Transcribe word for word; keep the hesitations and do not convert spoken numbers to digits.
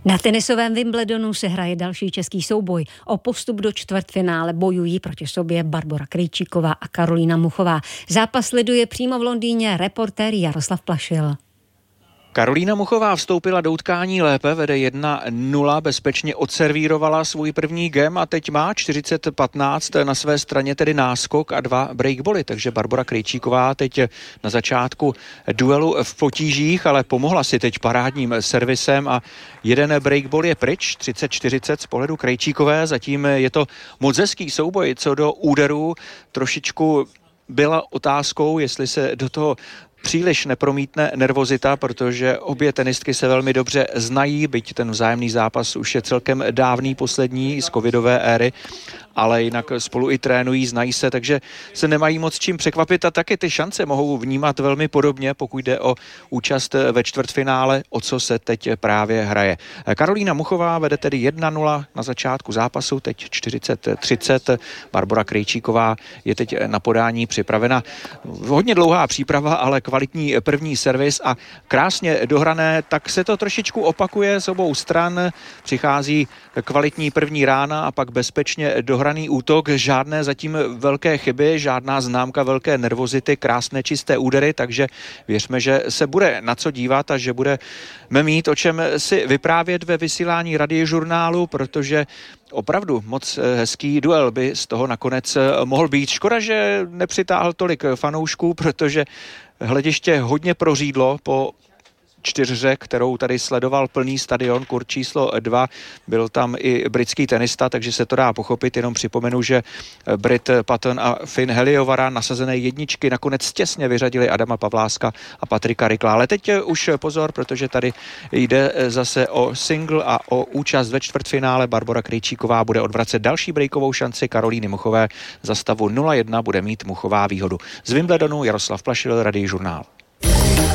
Na tenisovém Wimbledonu se hraje další český souboj. O postup do čtvrtfinále bojují proti sobě Barbora Krejčíková a Karolína Muchová. Zápas sleduje přímo v Londýně reportér Jaroslav Plašil. Karolína Muchová vstoupila do utkání lépe, vede jedna nula, bezpečně odservírovala svůj první gem a teď má čtyřicet patnáct na své straně, tedy náskok a dva breakboly, takže Barbora Krejčíková teď na začátku duelu v potížích, ale pomohla si teď parádním servisem a jeden breakball je pryč, třicet čtyřicet z pohledu Krejčíkové, zatím je to moc hezký souboj, co do úderů, trošičku byla otázkou, jestli se do toho příliš nepromítne nervozita, protože obě tenistky se velmi dobře znají, byť ten vzájemný zápas už je celkem dávný, poslední z covidové éry, ale jinak spolu i trénují, znají se, takže se nemají moc čím překvapit a taky ty šance mohou vnímat velmi podobně, pokud jde o účast ve čtvrtfinále, o co se teď právě hraje. Karolína Muchová vede tedy jedna nula na začátku zápasu, teď čtyřicet třicet. Barbora Krejčíková je teď na podání připravena. Hodně dlouhá příprava, ale kvalitní první servis a krásně dohrané, tak se to trošičku opakuje z obou stran. Přichází kvalitní první rána a pak bezpečně dohraný útok, žádné zatím velké chyby, žádná známka velké nervozity, krásné čisté údery, takže věřme, že se bude na co dívat a že budeme mít o čem si vyprávět ve vysílání radiožurnálu, protože opravdu moc hezký duel by z toho nakonec mohl být. Škoda, že nepřitáhl tolik fanoušků, protože hlediště hodně prořídlo po čtyřhře, kterou tady sledoval plný stadion, kurt číslo dva. Byl tam i britský tenista, takže se to dá pochopit. Jenom připomenu, že Brit Patton a Finn Heliovara nasazené jedničky nakonec těsně vyřadili Adama Pavláska a Patrika Rikla. Ale teď už pozor, protože tady jde zase o single a o účast ve čtvrtfinále. Barbora Krejčíková bude odvracet další breakovou šanci Karolíny Muchové. Za stavu nula jedna bude mít Muchová výhodu. Z Wimbledonu Jaroslav Plašil, Radiožurnál.